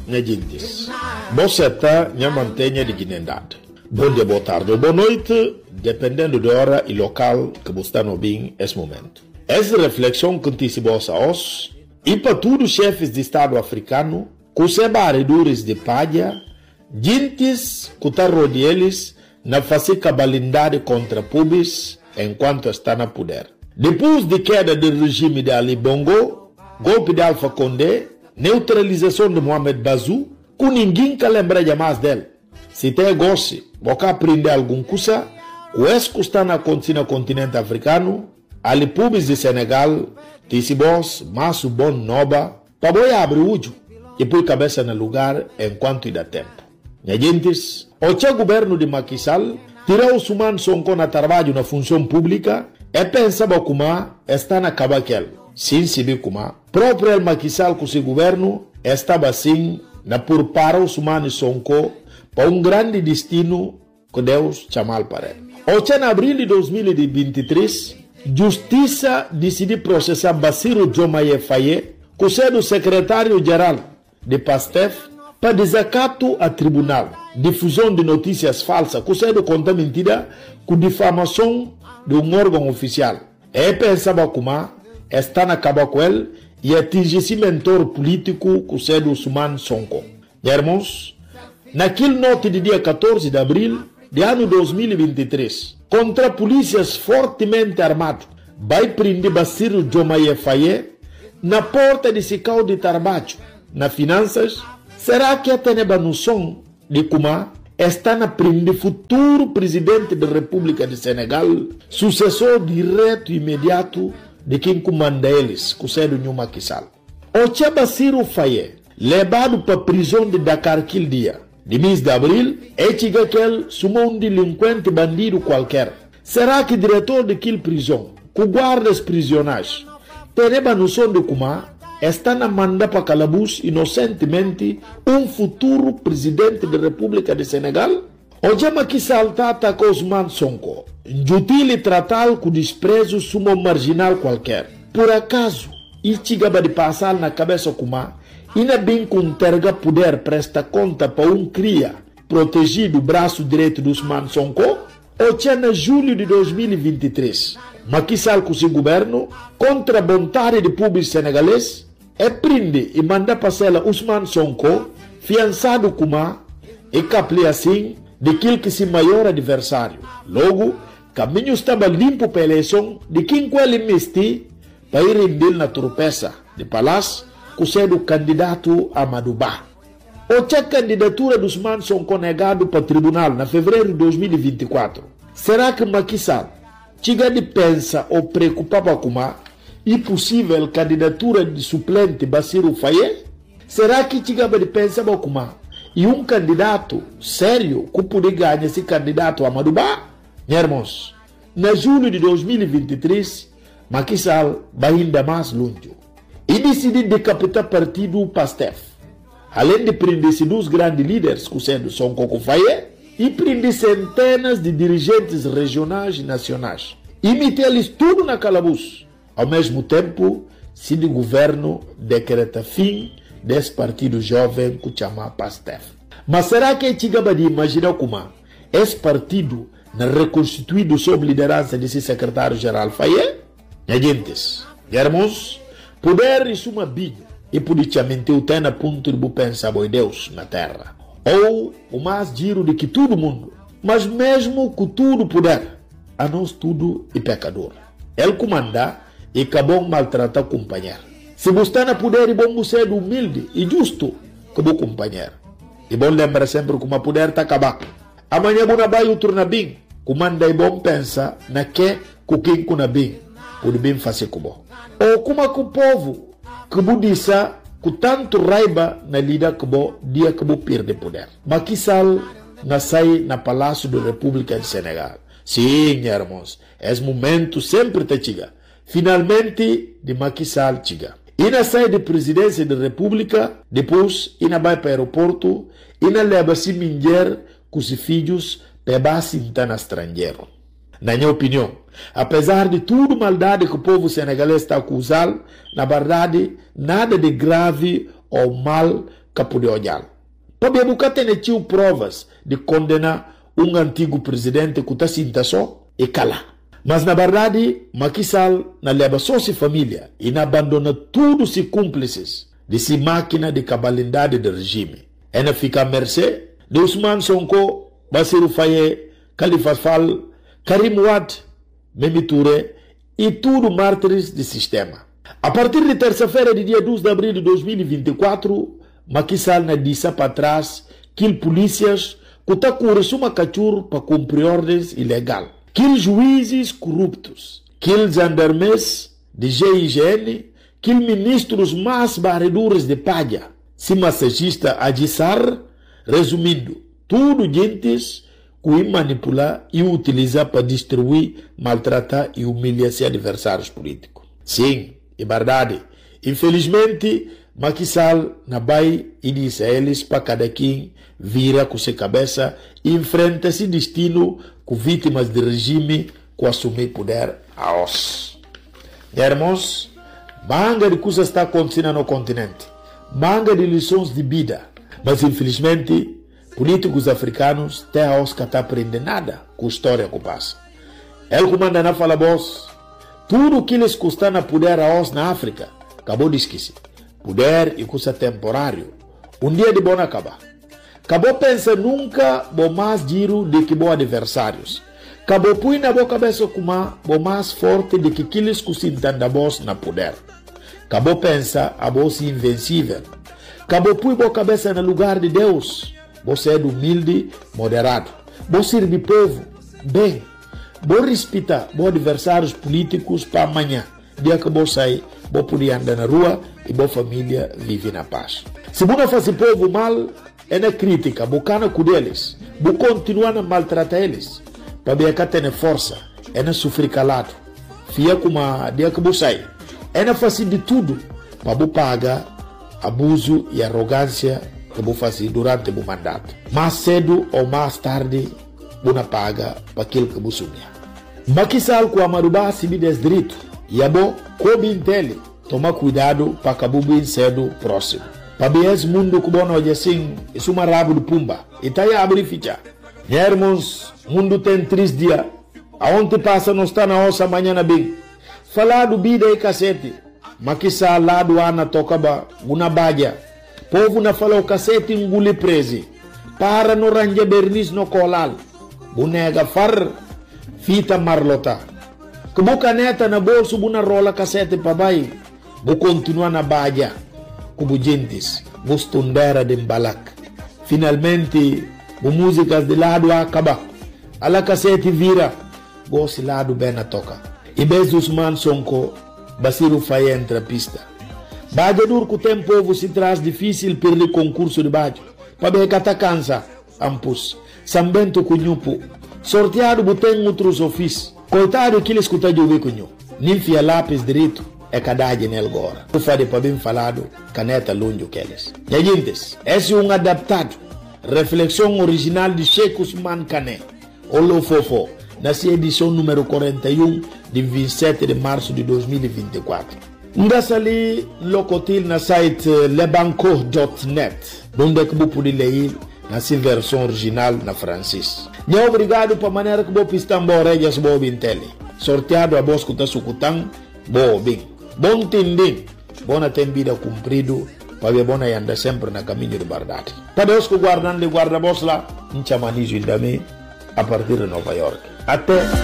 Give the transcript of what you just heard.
minha gente. Você está minha mantenha de dignidade. Bom dia, boa tarde ou boa noite, dependendo da hora e local que você está no bem nesse momento. Essa reflexão que antecipa-se a nós e para todos os chefes de Estado africano, que os barredores de palha, gentes que estão rodeados na fazer cabalidade contra pobres enquanto está no poder. Depois de queda do regime de Ali Bongo, golpe de Alpha Condé, neutralização de Mohamed Bazoum, que ninguém quer lembrar mais dele. Se tem gosto, você aprender alguma coisa, o que está acontecendo no continente africano, ali pobres de Senegal, Tissibos, mas o bom nova, para boi abrir o olho e pôr cabeça no lugar enquanto dá tempo. Minha gente, o governo de Macky Sall tirou os humanos Sonko na trabalho na função pública e pensava como está na cabaquel. Sim, se vê como próprio Macky Sall com seu governo estava assim na por para os humanos Sonko para grande destino que Deus chamou para ele. Em abril de 2023, Justiça decidiu processar Bassirou Diomaye Faye, que é o secretário-geral de PASTEF, para desacato a tribunal, difusão de notícias falsas, que é conta mentira, com difamação de órgão oficial. E pensava como está na cabo com ele e atingir esse mentor político, que é o Ousmane Sonko. Irmãos, naquele noite de dia 14 de abril de ano 2023, contra polícias fortemente armados, vai prender Bassirou Diomaye Faye na porta de Sicau de trabalho, na finanças. Será que tem a noção de como está na prender futuro presidente da República de Senegal, sucessor direto e imediato de quem comanda eles, que é o Macky Sall? O Bassirou Faye, levado para a prisão de Dakar aquele dia, de mês de abril, é que ele sumou delinquente bandido qualquer. Será que o diretor daquela prisão, que guarda os prisioneiros, tem a noção de como está na manda para calabouço inocentemente futuro presidente da República de Senegal? O Macky Sall atacou Ousmane Sonko, injutil e tratá-lo com desprezo sumo marginal qualquer. Por acaso, isso de passar na cabeça como ainda bem com terga poder presta conta para cria protegido o braço direito do Ousmane Sonko? Ou em julho de 2023, Macky Sall com seu governo, contra a vontade de público senegalês, prende e manda passar Ousmane Sonko, fiançado como e capli assim daquele que se maior adversário. Logo, caminho estava limpo para a eleição de quem ele mesti para ir render na tropeça de palácio, que é o candidato Amadou Ba. A candidatura do Ousmane Sonko negado para o tribunal na fevereiro de 2024. Será que Macky Sall chega de pensa ou preocupava com a possível candidatura de suplente Bassirou Faye? Será que chega de pensa com a candidato sério que poderia ganhar esse candidato Amadou Ba? Meus irmãos, na julho de 2023, Macky Sall vai ainda mais longe e decidiu decapitar o partido PASTEF. Além de prender dois grandes líderes, que são Sonko Faye, e prender centenas de dirigentes regionais e nacionais. E meter-lhes tudo na calabouço. Ao mesmo tempo, se o governo decreta fim desse partido jovem que chama PASTEF. Mas será que é chegava de imaginar como esse partido não reconstituído sob liderança desse secretário-geral Faye? Gentes, irmãos, poder isso uma biga e politicamente o tem a ponto de pensar em Deus na terra. Ou o mais giro de que todo mundo, mas mesmo com tudo poder, a nós tudo é pecador. Ele comanda e acabou maltratar o companheiro. Se você está na poder, é bom você ser humilde e justo com o companheiro. E bom lembrar sempre que o poder está acabado. Amanhã você vai outro na bem. Comanda é bom pensar na que quem kuna bem pode bem fazer com bom. Ou como que o povo que você disse com tanto raiva na lida que você dia que você perde poder. Macky Sall nasceu na Palácio da República de Senegal. Sim, irmãos, esse momento sempre te chega. Finalmente, de Macky Sall chega. E na sai de presidência da República, depois, e vai para o aeroporto, e leva-se mulher com os filhos para sentar no estrangeiro. Na minha opinião, apesar de tudo maldade que o povo senegalês está acusando, na verdade, nada de grave ou mal capo de olhar. Para buscar ter provas de condenar antigo presidente que está sinta só e cala. Mas na verdade, Macky Sall na leva só sua família e na abandona tudo se cúmplices de si máquina de cabalidade do regime. Ela fica à mercê de Ousmane Sonko, Bassirou Faye, Khalifa Sall, Karim Wade, Mimi Touré e tudo mártires do sistema. A partir de terça-feira, de dia 12 de abril de 2024, Macky Sall na disse para trás que polícias que está com uma cachorro para cumprir ordens ilegais. Que juízes corruptos, que gendarmes de GIGN, que ministros mais barredores de palha, se massagista Adissar, resumindo, tudo gentes que manipula e utiliza para destruir, maltratar e humilhar seus adversários políticos. Sim, é verdade. Infelizmente, Macky Sall na vai e diz a eles para cada quem vira com sua cabeça e enfrenta esse destino com vítimas de regime que assumir poder a os. Irmãos, manga de coisas está acontecendo no continente, manga de lições de vida, mas infelizmente políticos africanos até a os que não aprendem nada com a história que passa. Ele comanda na fala boss, tudo que eles custam a poder a os na África, acabou de esquecer. Poder e coisa temporário. Dia de bom acabar. Acabou pensa nunca bom mais giro do que bons adversários. Acabou põe na boa cabeça como bom mais forte do que aqueles que se entendem boss na poder. Acabou pensa a boss invencível. Acabou põe boa cabeça no lugar de Deus. Você é humilde, moderado. Você serve povo, bem. Você respeita bons adversários políticos para amanhã. Dia que você sair, você poder andar na rua e boa família vive na paz. Se você faz o povo mal, é na crítica, bocana com eles, você continua a maltratar eles, para ver que tem força, é na sofrer calado, fia como a dia que você sai, é na fazer de tudo, para você pagar abuso e arrogância que você faz durante o mandato. Mais cedo ou mais tarde, você paga para aquilo que você sonha. Macky Sall com a Marubá se me direito, e a bom, como entende, toma cuidado para que o bem cedo próximo. Para ver esse mundo que bom hoje assim, isso é uma rabo de pumba. E está aí a abrir ficha. Irmãos, o mundo tem 3 dias. Aonde passa não está na nossa manhã bem. Falar do vida e cacete. Macky Sall lá do Ana toca uma badia. Povo na fala o cacete engole preso. Para no range bernis no colal. Bonega far, fita marlota. Que boca neta na bolso, buna rola cacete para baixo. Vou continuar na badia. Como gentes, vou estudar de balak. Finalmente, vou músicas de lado a acabar. A la cacete vira, vou se lado bem na toca. E bez Ousmane Sonko, Bassirou Faye entra a pista. Badia dur que o tempo se traz difícil perder concurso de badia. Para ver que cansa, ampus. Sambento cunhupo. Sorteado botem outros ofícios. Coitado que ele escuta de ouvir cunhu. Ninfia lápis direito. É cadade nele agora. O fade para bem falado, caneta longe que eles. E gente, esse é adaptado. Reflexão original de Sheikh Ousmane Kane. Olo Fofo, na edição número 41 de 27 de março de 2024. Ndassa ali locotil na site lebanco.net, onde que você pode ler na sua versão original na francês. E obrigado para a maneira que você pista embora e as boas intele. Sorteado a voz que está sucutando, boa bem. Bom tendem, bona tem vida cumprido, para ver bona anda sempre na caminho de verdade. Para Deus que guardando de guarda-bos lá, em chamanizo também, a partir de Nova York. Até